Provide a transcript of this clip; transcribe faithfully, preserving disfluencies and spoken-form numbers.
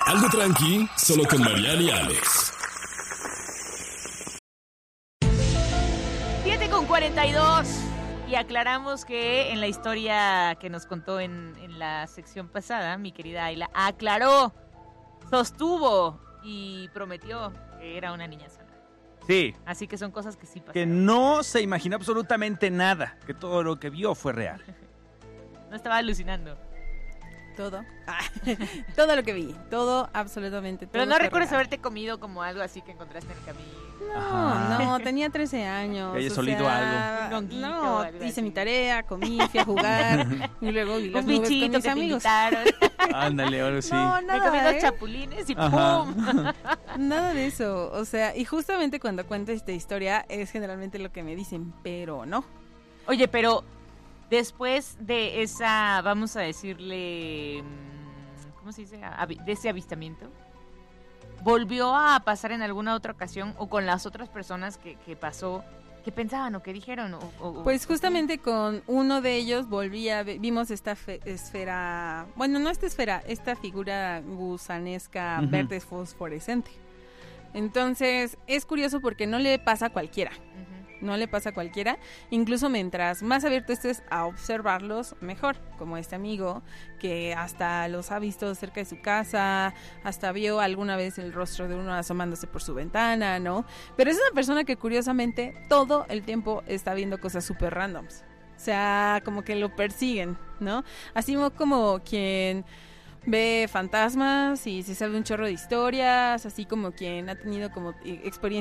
Algo tranqui, solo con Mariana y Alex. siete con cuarenta y dos. Y aclaramos que en la historia que nos contó en, en la sección pasada, mi querida Ayla aclaró, sostuvo y prometió que era una niña sana. Sí. Así que son cosas que sí pasaron. Que no se imaginó absolutamente nada, que todo lo que vio fue real. No estaba alucinando. Todo. Ah, todo lo que vi. Todo, absolutamente todo. Pero no recuerdas real. haberte comido como algo así que encontraste en el camino. No, Ajá. no, tenía trece años. Que hayas o olido sea, algo. Un honguito, No, algo hice así. mi tarea, comí, fui a jugar y luego vi las Un nubes bichito con mis que amigos. te invitaron. Ándale, ahora sí. No, Me comí nada, dos ¿eh? chapulines y Ajá. ¡pum! Nada de eso. O sea, y justamente cuando cuento esta historia es generalmente lo que me dicen, pero no. Oye, pero después de esa, vamos a decirle, ¿cómo se dice? Avi- De ese avistamiento, ¿volvió a pasar en alguna otra ocasión o con las otras personas que, que pasó? ¿Qué pensaban o qué dijeron? O, o- Pues o- justamente con uno de ellos volví a ver, vimos esta fe- esfera, bueno, no esta esfera, esta figura gusanesca Ujú. verde fosforescente. Entonces, es curioso porque no le pasa a cualquiera. Ujú. No le pasa a cualquiera, incluso mientras más abierto estés a observarlos, mejor, como este amigo que hasta los ha visto cerca de su casa, hasta vio alguna vez el rostro de uno asomándose por su ventana, ¿no? Pero es una persona que curiosamente todo el tiempo está viendo cosas súper randoms, o sea, como que lo persiguen, ¿no? Así como quien ve fantasmas y se sabe un chorro de historias, así como quien ha tenido como experiencias